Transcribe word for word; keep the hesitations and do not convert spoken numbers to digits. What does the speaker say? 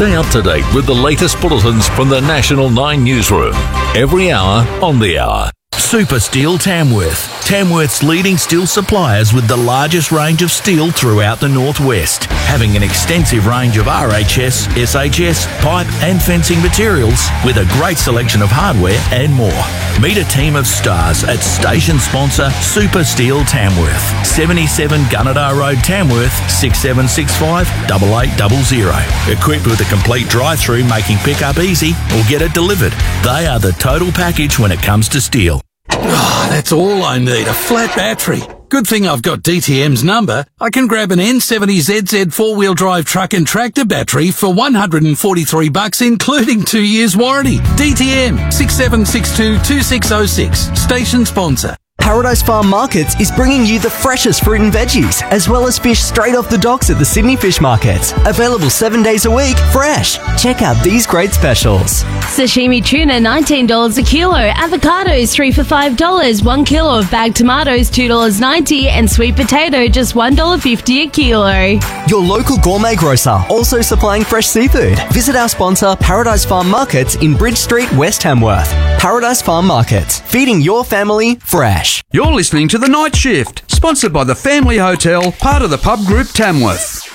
Stay up to date with the latest bulletins from the National nine Newsroom. Every hour on the hour. Super Steel Tamworth. Tamworth's leading steel suppliers with the largest range of steel throughout the northwest, having an extensive range of R H S, S H S, pipe and fencing materials with a great selection of hardware and more. Meet a team of stars at station sponsor Super Steel Tamworth, seventy-seven Gunnedah Road, Tamworth, six seven six five, eight eight zero zero. Equipped with a complete drive-through making pickup easy or get it delivered. They are the total package when it comes to steel. Oh, that's all I need, a flat battery. Good thing I've got D T M's number. I can grab an N seventy Z Z four-wheel drive truck and tractor battery for one hundred forty-three bucks, including two years warranty. D T M, six seven six two, two six zero six, station sponsor. Paradise Farm Markets is bringing you the freshest fruit and veggies, as well as fish straight off the docks at the Sydney Fish Markets. Available seven days a week, fresh. Check out these great specials. Sashimi tuna, nineteen dollars a kilo. Avocados, three for five dollars. One kilo of bagged tomatoes, two dollars ninety. And sweet potato, just one dollar fifty a kilo. Your local gourmet grocer, also supplying fresh seafood. Visit our sponsor, Paradise Farm Markets in Bridge Street, West Tamworth. Paradise Farm Markets, feeding your family fresh. You're listening to The Night Shift, sponsored by the Family Hotel, part of the Pub Group Tamworth.